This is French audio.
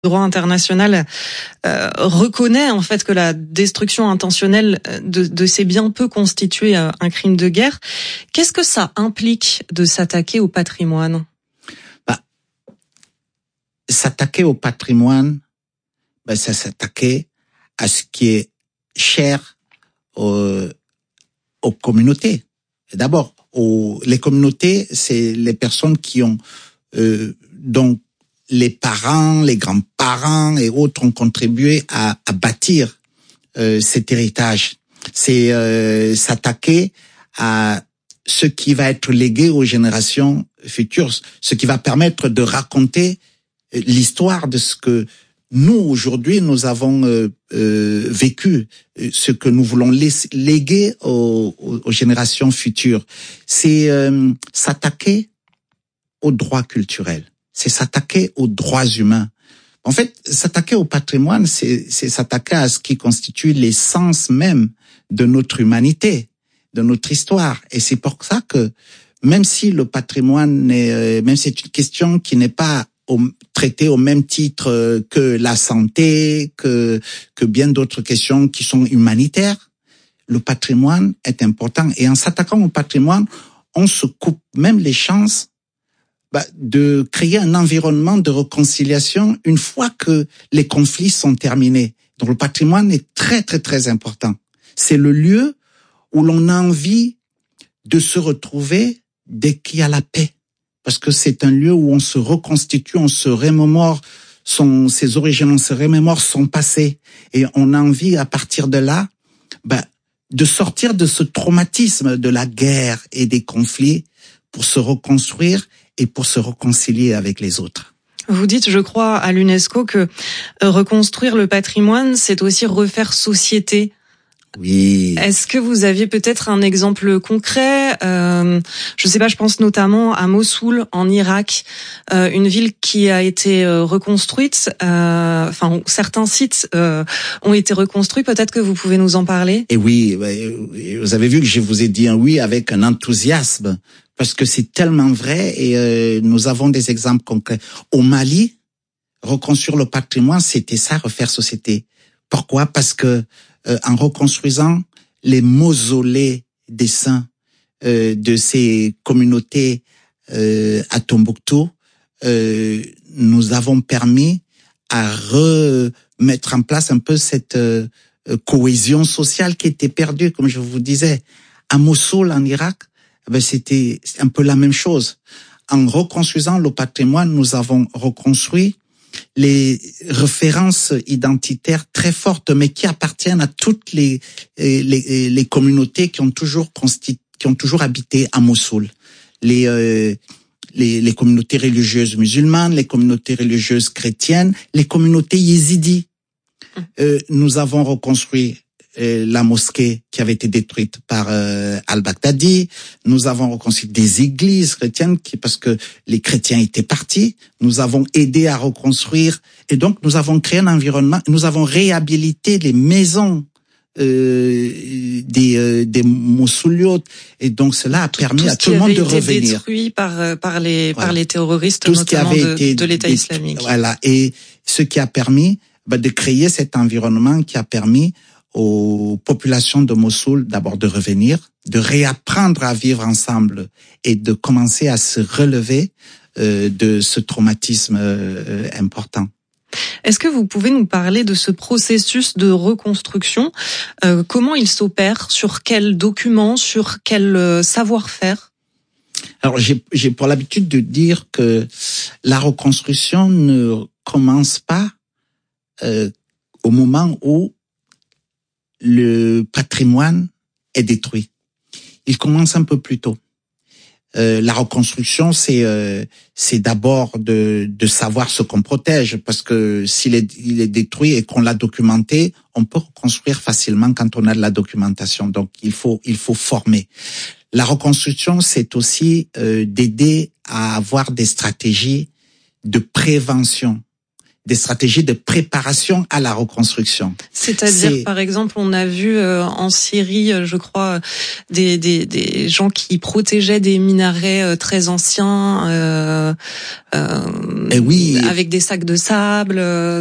Le droit international reconnaît en fait que la destruction intentionnelle de ces biens peut constituer un crime de guerre. Qu'est-ce que ça implique de s'attaquer au patrimoine ? S'attaquer au patrimoine, c'est s'attaquer à ce qui est cher aux communautés. D'abord, les communautés, c'est les personnes qui ont donc les parents, les grands-parents et autres ont contribué à bâtir cet héritage. C'est s'attaquer à ce qui va être légué aux générations futures, ce qui va permettre de raconter l'histoire de ce que nous, aujourd'hui, nous avons vécu, ce que nous voulons léguer aux générations futures. C'est s'attaquer aux droits culturels. C'est s'attaquer aux droits humains. En fait, s'attaquer au patrimoine, c'est s'attaquer à ce qui constitue l'essence même de notre humanité, de notre histoire. Et c'est pour ça que, même si le patrimoine même si c'est une question qui n'est pas traitée au même titre que la santé, que bien d'autres questions qui sont humanitaires, le patrimoine est important. Et en s'attaquant au patrimoine, on se coupe même les chances de créer un environnement de réconciliation une fois que les conflits sont terminés. Donc le patrimoine est très, très, très important. C'est le lieu où l'on a envie de se retrouver dès qu'il y a la paix. Parce que c'est un lieu où on se reconstitue, on se remémore ses origines, on se remémore son passé. Et on a envie, à partir de là, de sortir de ce traumatisme de la guerre et des conflits pour se reconstruire et pour se réconcilier avec les autres. Vous dites, je crois, à l'UNESCO que reconstruire le patrimoine, c'est aussi refaire société. Oui. Est-ce que vous aviez peut-être un exemple concret ? Je sais pas, je pense notamment à Mossoul, en Irak, une ville qui a été reconstruite. Certains sites ont été reconstruits. Peut-être que vous pouvez nous en parler. Et oui, vous avez vu que je vous ai dit un oui avec un enthousiasme, parce que c'est tellement vrai et nous avons des exemples concrets. Au Mali, reconstruire le patrimoine, c'était ça, refaire société. Pourquoi ? Parce que en reconstruisant les mausolées des saints de ces communautés à Tombouctou, nous avons permis à remettre en place un peu cette cohésion sociale qui était perdue, comme je vous disais. À Mossoul, en Irak, c'était un peu la même chose. En reconstruisant le patrimoine, nous avons reconstruit les références identitaires très fortes, mais qui appartiennent à toutes les communautés qui ont toujours habité à Mossoul. Les communautés religieuses musulmanes, les communautés religieuses chrétiennes, les communautés yézidis. Nous avons reconstruit la mosquée qui avait été détruite par al-Baghdadi. Nous avons reconstruit des églises chrétiennes parce que les chrétiens étaient partis. Nous avons aidé à reconstruire et donc nous avons créé un environnement. Nous avons réhabilité les maisons des Mossouliotes et donc cela a permis à tout le monde de revenir. Tout ce qui avait été détruit par les terroristes, notamment de l'État islamique. Voilà, et ce qui a permis de créer cet environnement qui a permis aux populations de Mossoul d'abord de revenir, de réapprendre à vivre ensemble et de commencer à se relever de ce traumatisme important. Est-ce que vous pouvez nous parler de ce processus de reconstruction ? Comment il s'opère ? Sur quels documents ? Sur quel savoir-faire ? Alors j'ai pour l'habitude de dire que la reconstruction ne commence pas au moment où le patrimoine est détruit. Il commence un peu plus tôt. La reconstruction, c'est d'abord de savoir ce qu'on protège, parce que s'il est détruit et qu'on l'a documenté, on peut reconstruire facilement quand on a de la documentation. Donc il faut former. La reconstruction, c'est aussi d'aider à avoir des stratégies de prévention des stratégies de préparation à la reconstruction. C'est-à-dire, par exemple, on a vu en Syrie, je crois, des gens qui protégeaient des minarets très anciens, et oui, avec des sacs de sable.